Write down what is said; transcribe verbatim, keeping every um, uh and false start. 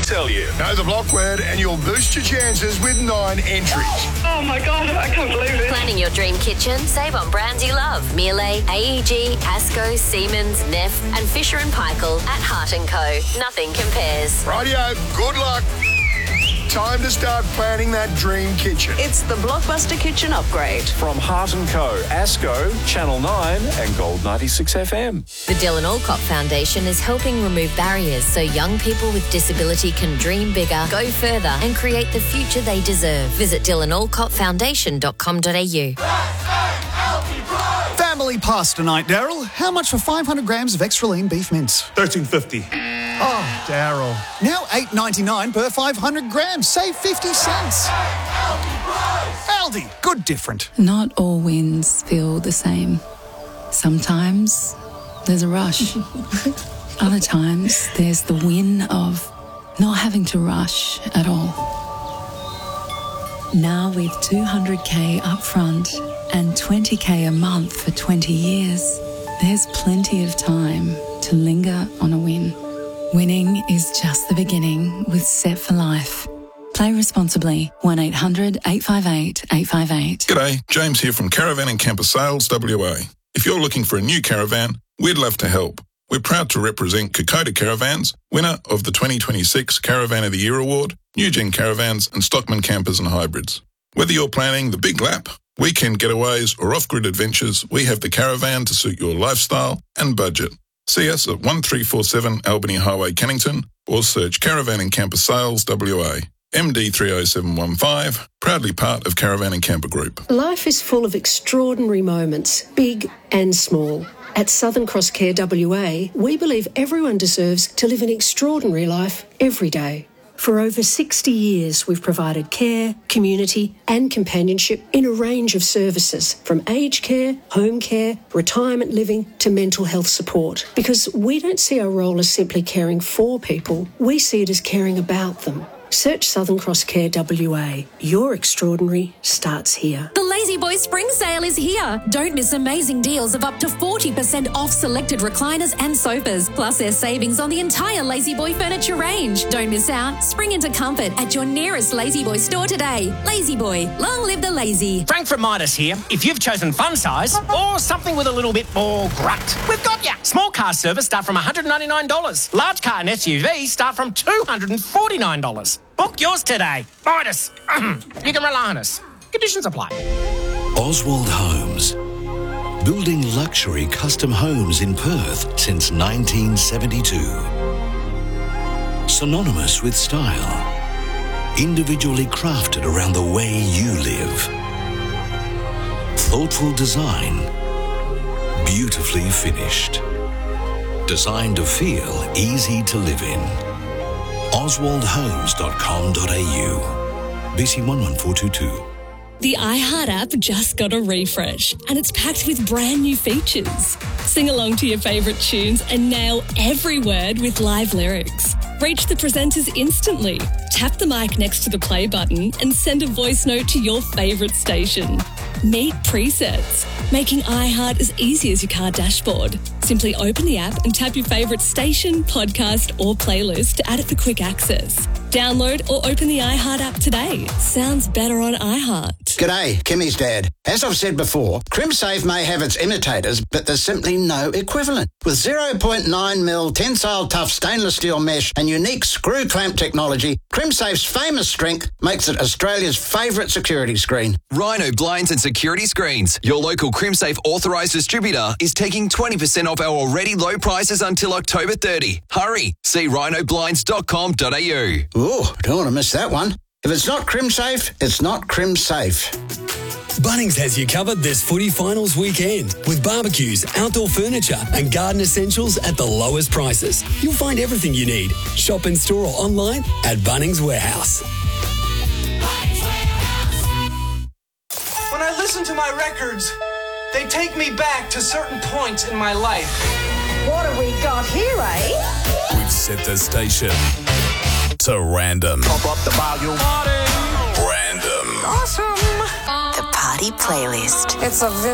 tell you. Know the block word and you'll boost your chances with nine entries. Oh my God, I can't believe it. Planning your dream kitchen? Save on brands you love. Miele, A E G, Asco, Siemens, Neff and Fisher and Paykel at Hart and Co. Nothing compares. Rightio, good luck. Time to start planning that dream kitchen. It's the Blockbuster Kitchen Upgrade. From Hart and Co, Asco, Channel nine and Gold ninety-six F M. The Dylan Alcott Foundation is helping remove barriers so young people with disability can dream bigger, go further and create the future they deserve. Visit dylan alcott foundation dot com dot a u. Family pasta night, Daryl. How much for five hundred grams of extra lean beef mince? thirteen fifty. Oh, Daryl. Now eight ninety-nine per five hundred grams. Save fifty cents. Aldi, good different. Not all wins feel the same. Sometimes there's a rush. Other times there's the win of not having to rush at all. Now with two hundred k upfront and twenty k a month for twenty years, there's plenty of time to linger on a win. Winning is just the beginning with Set for Life. Play responsibly. one eight hundred eight five eight eight five eight. G'day, James here from Caravan and Camper Sales W A. If you're looking for a new caravan, we'd love to help. We're proud to represent Kokoda Caravans, winner of the twenty twenty-six Caravan of the Year Award, New Gen Caravans and Stockman Campers and Hybrids. Whether you're planning the big lap, weekend getaways or off-grid adventures, we have the caravan to suit your lifestyle and budget. See us at one three four seven Albany Highway, Cannington, or search Caravan and Camper Sales W A. M D three oh seven one five, proudly part of Caravan and Camper Group. Life is full of extraordinary moments, big and small. At Southern Cross Care W A, we believe everyone deserves to live an extraordinary life every day. For over sixty years, we've provided care, community and companionship in a range of services, from aged care, home care, retirement living to mental health support. Because we don't see our role as simply caring for people, we see it as caring about them. Search Southern Cross Care W A. Your extraordinary starts here. The Lazy Boy Spring Sale is here. Don't miss amazing deals of up to forty percent off selected recliners and sofas. Plus there's savings on the entire Lazy Boy furniture range. Don't miss out. Spring into comfort at your nearest Lazy Boy store today. Lazy Boy, long live the lazy. Frank from Midas here. If you've chosen fun size or something with a little bit more grunt, we've got ya. Small car service start from one hundred ninety-nine dollars. Large car and S U V start from two hundred forty-nine dollars. Book yours today. Midas. You can rely on us. Conditions apply. Oswald Homes. Building luxury custom homes in Perth since nineteen seventy-two. Synonymous with style. Individually crafted around the way you live. Thoughtful design. Beautifully finished. Designed to feel easy to live in. oswald homes dot com dot a u. B C one one four two two. The iHeart app just got a refresh and it's packed with brand new features. Sing along to your favourite tunes and nail every word with live lyrics. Reach the presenters instantly. Tap the mic next to the play button and send a voice note to your favourite station. Meet presets, making iHeart as easy as your car dashboard. Simply open the app and tap your favourite station, podcast or playlist to add it for quick access. Download or open the iHeart app today. Sounds better on iHeart. G'day, Kimmy's dad. As I've said before, CrimSafe may have its imitators, but there's simply no equivalent. With zero point nine mil tensile tough stainless steel mesh and unique screw clamp technology, CrimSafe's famous strength makes it Australia's favourite security screen. Rhino Blinds and Security Screens, your local CrimSafe authorised distributor, is taking twenty percent off our already low prices until October thirtieth. Hurry, see rhino blinds dot com dot a u. Ooh, don't want to miss that one. If it's not CrimSafe, it's not CrimSafe. Bunnings has you covered this footy finals weekend with barbecues, outdoor furniture and garden essentials at the lowest prices. You'll find everything you need. Shop in store or online at Bunnings Warehouse. When I listen to my records, they take me back to certain points in my life. What have we got here, eh? We've set the station to random. Pump up the volume. Random. Awesome. The Party Playlist. It's a